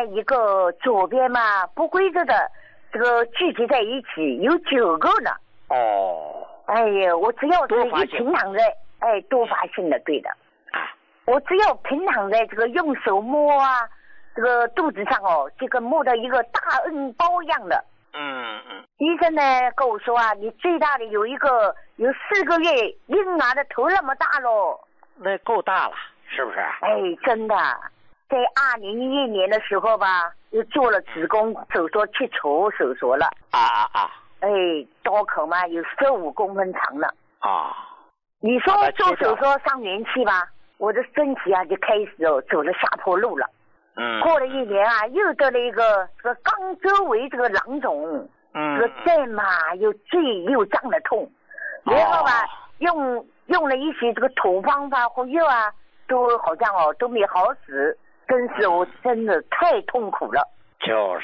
呢一个左边嘛不规则的这个聚集在一起，有9个呢。 哦。 哎呀，我只要是一平躺在，多发性的，对的。我只要平躺在这个用手摸啊，这个肚子上哦，这个摸到一个大恩包一样的。医生呢跟我说啊，你最大的有4个月婴儿的头那么大咯。 那够大了，是不是？ 真的，在2011年的时候吧，又做了子宫手术，切除手术了。刀口嘛有15公分长了。你说做手术上元气吧，我的身体啊就开始走了下坡路了。过了1年啊，又得了一个这个肛周围这个囊肿，这个再嘛又坠又胀的痛，然后吧用了一些这个土方法和药啊，都好像都没好使，我真的太痛苦了。 就是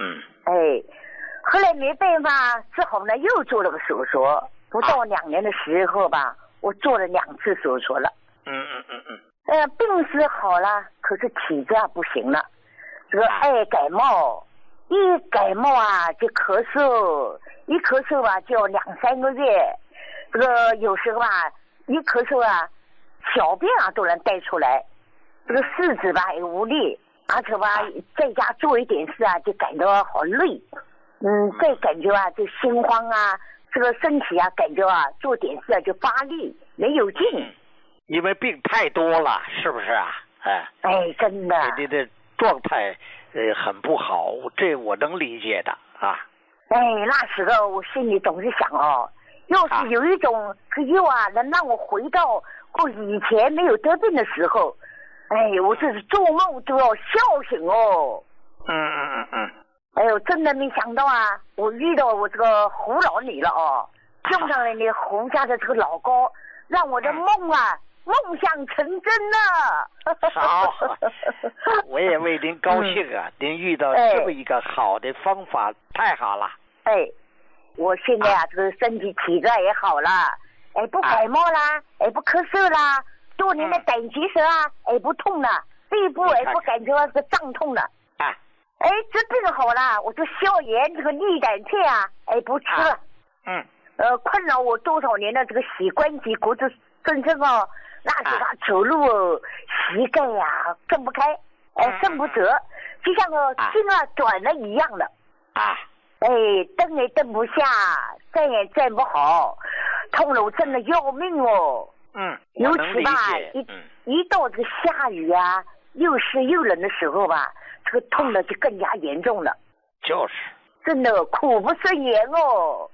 后来没办法，只好呢又做了个手术，不到2年的时候吧，我做了2次手术了。病是好了，可是体质啊不行了。这个爱感冒，一感冒啊就咳嗽，一咳嗽吧就要2-3个月。这个有时候吧，一咳嗽啊，小便啊都能带出来。这个四肢吧也无力，而且吧在家做一点事啊就感到好累。再感觉啊就心慌啊，这个身体啊感觉啊做点事啊就发力没有劲。 因为病太多了，是不是啊？ 真的。 你的状态很不好，这我能理解的啊。 那时候我心里总是想要是有一种药啊能让我回到我以前没有得病的时候，我这是做梦都要笑醒哦。真的没想到啊，我遇到我这个胡老女了用上了你胡家的这个老膏，让我的梦想成真了。 好，我也为您高兴啊！您遇到这么一个好的方法，太好了。 我现在这个身体体质也好了，不感冒啦，不咳嗽啦，多年的胆结石啊，不痛了，背部不感觉是胀痛了。这病好了，我这消炎这个利胆片啊，不吃了。困扰我多少年的这个膝关节骨质增生那时他走路膝盖呀蹬不开，伸不直，就像筋短了一样的。蹬也蹬不下，站也站不好，痛了我真的要命哦。尤其吧，一到这个下雨啊，又湿又冷的时候吧，这个痛的就更加严重了。 就是。 真的苦不胜言哦。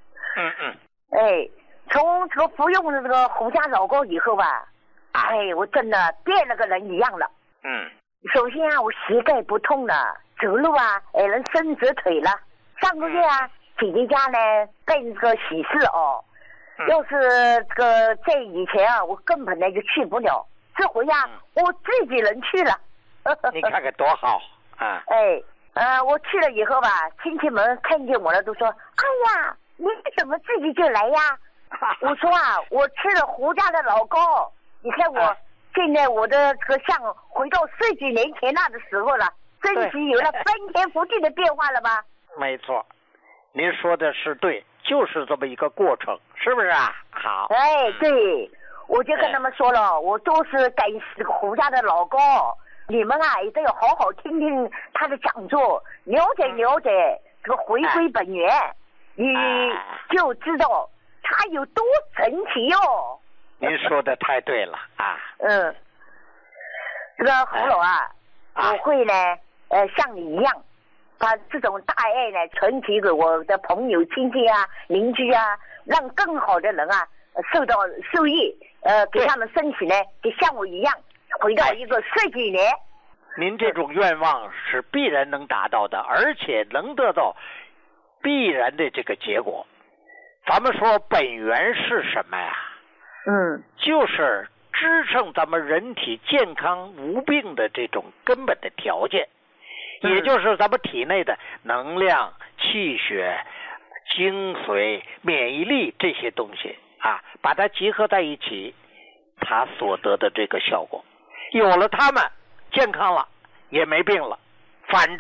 从这个服用的这个胡家老膏以后吧，我真的变了个人一样了。首先啊，我膝盖不痛了，走路啊能伸直腿了。上个月啊，姐姐家呢办这个喜事要是这个在以前啊，我根本呢就去不了，这回啊我自己能去了。 你看看多好啊！ 我去了以后吧，亲戚们看见我了都说：“哎呀，你怎么自己就来呀？”我说啊，我吃了胡家的老膏，你看我现在我的这个像回到10几年前那的时候了，身体有了翻天覆地的变化了吧？ 没错，您说的是对，就是这么一个过程，是不是啊？好。 对，我就跟他们说了，我都是感谢胡家的老膏，你们啊也都要好好听听他的讲座，了解了解这个回归本源，你就知道他有多神奇哟。 您说的太对了啊。 这个胡老我会呢像你一样把这种大爱呢传递给我的朋友亲戚啊邻居啊，让更好的人啊受益，给他们身体呢就像我一样回到一个10几年。 您这种愿望是必然能达到的，而且能得到必然的这个结果。咱们说本源是什么呀？就是支撑咱们人体健康无病的这种根本的条件，也就是咱们体内的能量、气血、精髓、免疫力这些东西把它结合在一起，它所得的这个效果，有了它们，健康了也没病了，反之